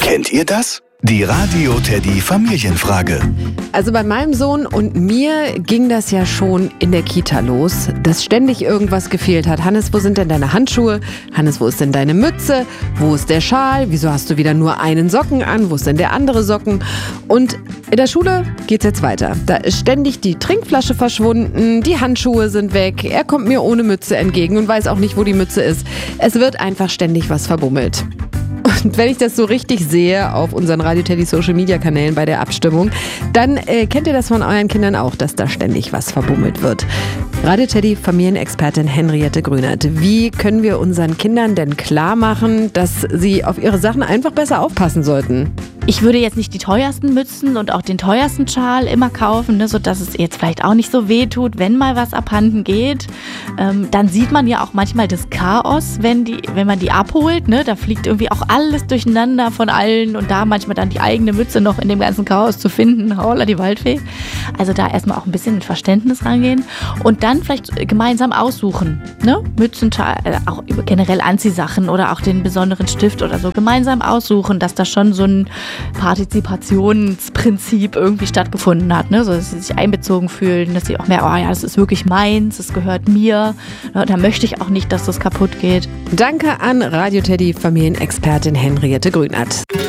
Kennt ihr das? Die Radio Teddy Familienfrage. Also bei meinem Sohn und mir ging das ja schon in der Kita los, dass ständig irgendwas gefehlt hat. Hannes, wo sind denn deine Handschuhe? Hannes, wo ist denn deine Mütze? Wo ist der Schal? Wieso hast du wieder nur einen Socken an? Wo ist denn der andere Socken? Und in der Schule geht's jetzt weiter. Da ist ständig die Trinkflasche verschwunden, die Handschuhe sind weg, er kommt mir ohne Mütze entgegen und weiß auch nicht, wo die Mütze ist. Es wird einfach ständig was verbummelt. Und wenn ich das so richtig sehe auf unseren Radio Teddy Social Media Kanälen bei der Abstimmung, dann kennt ihr das von euren Kindern auch, dass da ständig was verbummelt wird. Radio Teddy Familienexpertin Henriette Grünert. Wie können wir unseren Kindern denn klar machen, dass sie auf ihre Sachen einfach besser aufpassen sollten? Ich würde jetzt nicht die teuersten Mützen und auch den teuersten Schal immer kaufen, ne, sodass es jetzt vielleicht auch nicht so weh tut, wenn mal was abhanden geht. Dann sieht man ja auch manchmal das Chaos, wenn man die abholt. Ne, da fliegt irgendwie auch alles durcheinander von allen und da manchmal dann die eigene Mütze noch in dem ganzen Chaos zu finden. Holla die Waldfee. Also da erstmal auch ein bisschen mit Verständnis rangehen und dann vielleicht gemeinsam aussuchen. Ne? Mützen, auch generell Anziehsachen oder auch den besonderen Stift oder so. Gemeinsam aussuchen, dass da schon so ein Partizipationsprinzip irgendwie stattgefunden hat, ne? So, dass sie sich einbezogen fühlen, dass sie auch merken, oh ja, das ist wirklich meins, das gehört mir, da möchte ich auch nicht, dass das kaputt geht. Danke an Radio Teddy Familienexpertin Henriette Grünert.